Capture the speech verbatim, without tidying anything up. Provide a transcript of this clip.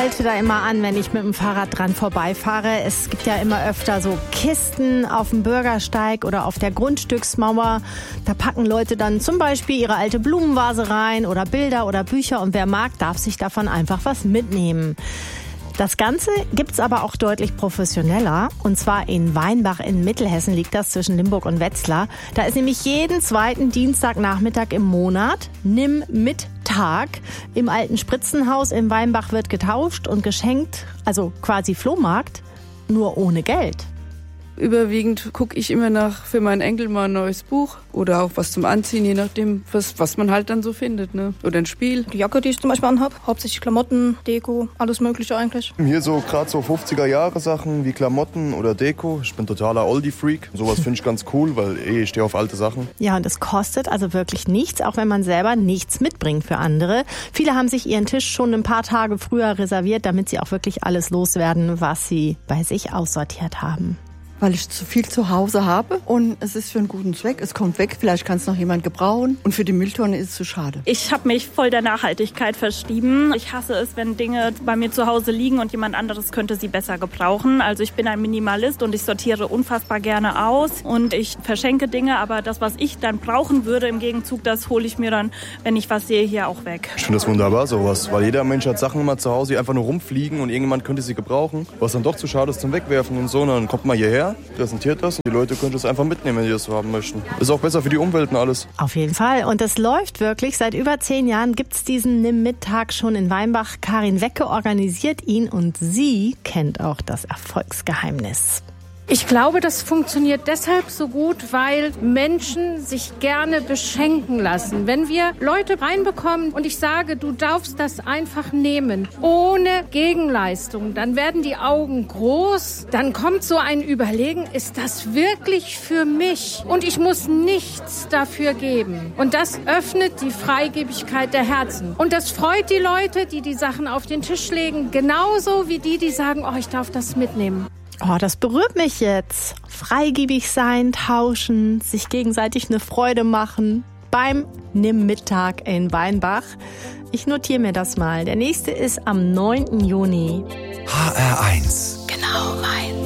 halte da immer an, wenn ich mit dem Fahrrad dran vorbeifahre. Es gibt ja immer öfter so Kisten auf dem Bürgersteig oder auf der Grundstücksmauer. Da packen Leute dann zum Beispiel ihre alte Blumenvase rein oder Bilder oder Bücher. Und wer mag, darf sich davon einfach was mitnehmen. Das Ganze gibt's aber auch deutlich professioneller. Und zwar in Weinbach in Mittelhessen liegt das zwischen Limburg und Wetzlar. Da ist nämlich jeden zweiten Dienstagnachmittag im Monat Nimm mit Tag. Im alten Spritzenhaus in Weinbach wird getauscht und geschenkt, also quasi Flohmarkt, nur ohne Geld. Überwiegend gucke ich immer nach für meinen Enkel mal ein neues Buch oder auch was zum Anziehen, je nachdem, was, was man halt dann so findet, ne? Oder ein Spiel. Die Jacke, die ich zum Beispiel anhab, hauptsächlich Klamotten, Deko, alles Mögliche eigentlich. Hier so gerade so fünfziger-Jahre-Sachen wie Klamotten oder Deko. Ich bin totaler Oldie-Freak. Sowas finde ich ganz cool, weil eh, ich stehe auf alte Sachen. Ja, und es kostet also wirklich nichts, auch wenn man selber nichts mitbringt für andere. Viele haben sich ihren Tisch schon ein paar Tage früher reserviert, damit sie auch wirklich alles loswerden, was sie bei sich aussortiert haben. Weil ich zu viel zu Hause habe und es ist für einen guten Zweck. Es kommt weg, vielleicht kann es noch jemand gebrauchen und für die Mülltonne ist es zu schade. Ich habe mich voll der Nachhaltigkeit verschrieben. Ich hasse es, wenn Dinge bei mir zu Hause liegen und jemand anderes könnte sie besser gebrauchen. Also ich bin ein Minimalist und ich sortiere unfassbar gerne aus und ich verschenke Dinge, aber das, was ich dann brauchen würde im Gegenzug, das hole ich mir dann, wenn ich was sehe, hier auch weg. Ich finde das wunderbar, sowas, weil jeder Mensch hat Sachen immer zu Hause, die einfach nur rumfliegen und irgendjemand könnte sie gebrauchen, was dann doch zu schade ist zum Wegwerfen und so. Und dann kommt man hierher, präsentiert das und die Leute können das einfach mitnehmen, wenn die das so haben möchten. Ist auch besser für die Umwelt und alles. Auf jeden Fall. Und das läuft wirklich. Seit über zehn Jahren gibt's diesen Nimm-Mit-Tag schon in Weinbach. Karin Wecke organisiert ihn und sie kennt auch das Erfolgsgeheimnis. Ich glaube, das funktioniert deshalb so gut, weil Menschen sich gerne beschenken lassen. Wenn wir Leute reinbekommen und ich sage, du darfst das einfach nehmen, ohne Gegenleistung, dann werden die Augen groß, dann kommt so ein Überlegen, ist das wirklich für mich? Und ich muss nichts dafür geben. Und das öffnet die Freigebigkeit der Herzen. Und das freut die Leute, die die Sachen auf den Tisch legen, genauso wie die, die sagen, oh, ich darf das mitnehmen. Oh, das berührt mich jetzt. Freigebig sein, tauschen, sich gegenseitig eine Freude machen beim Nimm-Mittag in Weinbach. Ich notiere mir das mal. Der nächste ist am neunten Juni. H R eins. Genau, meins.